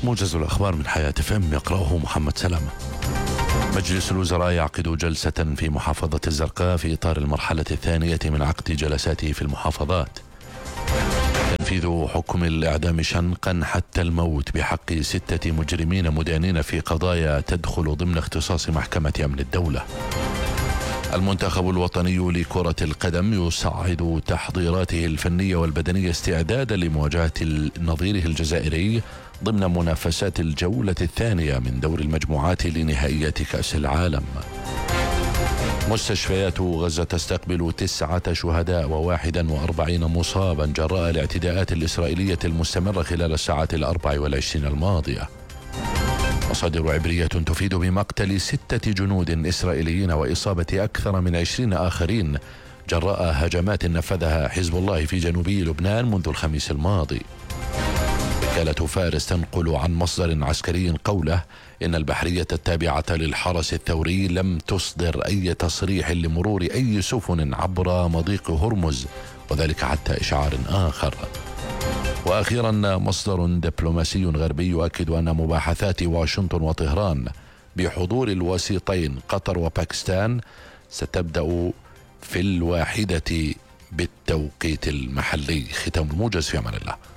موجز الأخبار من حياة FM يقرأه محمد سلامة. مجلس الوزراء يعقد جلسة في محافظة الزرقاء في إطار المرحلة الثانية من عقد جلساته في المحافظات. تنفيذ حكم الإعدام شنقا حتى الموت بحق 6 مجرمين مدانين في قضايا تدخل ضمن اختصاص محكمة أمن الدولة. المنتخب الوطني لكرة القدم يصعد تحضيراته الفنية والبدنية استعدادا لمواجهة نظيره الجزائري ضمن منافسات الجولة الثانية من دور المجموعات لنهائيات كأس العالم. مستشفيات غزة تستقبل 9 شهداء و41 مصابا جراء الاعتداءات الإسرائيلية المستمرة خلال الساعات 24 الماضية. مصادر عبرية تفيد بمقتل 6 جنود إسرائيليين وإصابة أكثر من 20 آخرين جراء هجمات نفذها حزب الله في جنوبي لبنان منذ الخميس الماضي. وكالة فارس تنقل عن مصدر عسكري قوله إن البحرية التابعة للحرس الثوري لم تصدر أي تصريح لمرور أي سفن عبر مضيق هرمز، وذلك حتى إشعار آخر. وأخيرا مصدر دبلوماسي غربي يؤكد أن مباحثات واشنطن وطهران بحضور الوسيطين قطر وباكستان ستبدأ في 1 بالتوقيت المحلي. ختام الموجز، في أمان الله.